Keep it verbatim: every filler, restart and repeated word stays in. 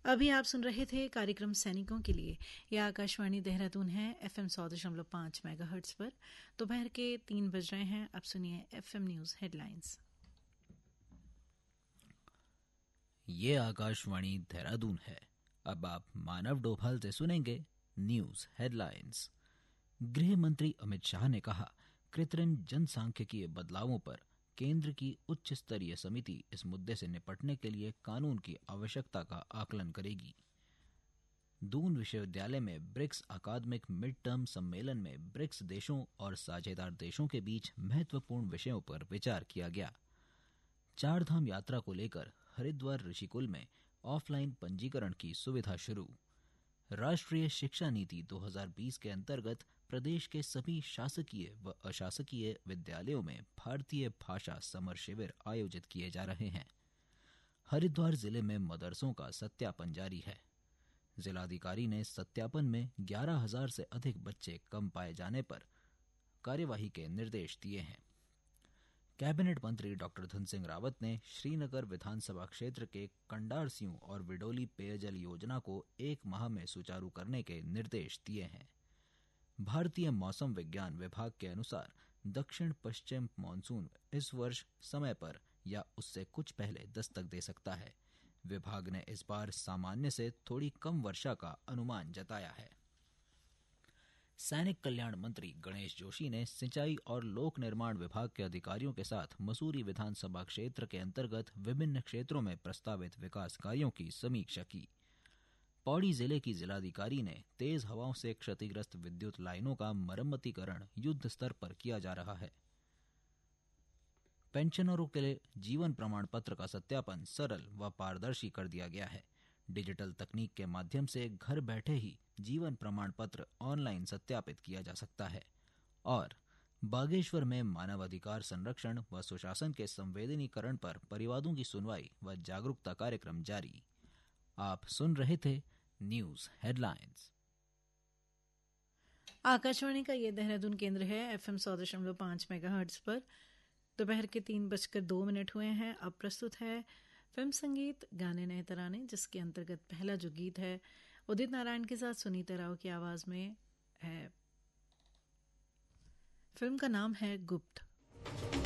अभी आप सुन रहे थे कार्यक्रम सैनिकों के लिए। यह आकाशवाणी देहरादून है, एफएम सौ दशमलव पाँच मेगाहर्ट्ज पर। दोपहर के तीन बज रहे हैं। अब सुनिए एफएम न्यूज हेडलाइंस। ये आकाशवाणी देहरादून है। अब आप मानव डोभाल से सुनेंगे न्यूज हेडलाइंस। गृह मंत्री अमित शाह ने कहा, कृत्रिम जनसांख्यिकीय बदलावों पर केंद्र की उच्च स्तरीय समिति इस मुद्दे से निपटने के लिए कानून की आवश्यकता का आकलन करेगी। दून विश्वविद्यालय में ब्रिक्स अकादमिक मिड टर्म सम्मेलन में ब्रिक्स देशों और साझेदार देशों के बीच महत्वपूर्ण विषयों पर विचार किया गया। चार धाम यात्रा को लेकर हरिद्वार ऋषिकुल में ऑफलाइन पंजीकरण की सुविधा शुरू। राष्ट्रीय शिक्षा नीति दो हज़ार बीस के अंतर्गत प्रदेश के सभी शासकीय व अशासकीय विद्यालयों में भारतीय भाषा समर शिविर आयोजित किए जा रहे हैं। हरिद्वार जिले में मदरसों का सत्यापन जारी है। जिलाधिकारी ने सत्यापन में ग्यारह हजार से अधिक बच्चे कम पाए जाने पर कार्यवाही के निर्देश दिए हैं। कैबिनेट मंत्री डॉक्टर धन सिंह रावत ने श्रीनगर विधानसभा क्षेत्र के कंडारसियों और विडोली पेयजल योजना को एक माह में सुचारू करने के निर्देश दिए हैं। भारतीय मौसम विज्ञान विभाग के अनुसार दक्षिण पश्चिम मानसून इस वर्ष समय पर या उससे कुछ पहले दस्तक दे सकता है। विभाग ने इस बार सामान्य से थोड़ी कम वर्षा का अनुमान जताया है। सैनिक कल्याण मंत्री गणेश जोशी ने सिंचाई और लोक निर्माण विभाग के अधिकारियों के साथ मसूरी विधानसभा क्षेत्र के अंतर्गत विभिन्न क्षेत्रों में प्रस्तावित विकास कार्यों की समीक्षा की। पौड़ी जिले की जिलाधिकारी ने तेज हवाओं से क्षतिग्रस्त विद्युत लाइनों का मरम्मतीकरण युद्ध स्तर पर किया जा रहा है। पेंशनरों के लिए जीवन प्रमाण पत्र का सत्यापन सरल व पारदर्शी कर दिया गया है। डिजिटल तकनीक के माध्यम से घर बैठे ही जीवन प्रमाण पत्र ऑनलाइन सत्यापित किया जा सकता है। और बागेश्वर में मानवाधिकार संरक्षण व सुशासन के संवेदनीकरण पर परिवादों की सुनवाई व जागरूकता कार्यक्रम जारी। आप सुन रहे थे न्यूज हेडलाइंस। आकाशवाणी का ये देहरादून केंद्र है, एफएम सौ दशमलव पाँच मेगाहर्ट्ज पर। दोपहर के तीन बजकर दो मिनट हुए हैं। अब प्रस्तुत है फिल्म संगीत गाने नए तराने, जिसके अंतर्गत पहला जो गीत है उदित नारायण के साथ सुनीता राव की आवाज में है। फिल्म का नाम है गुप्त।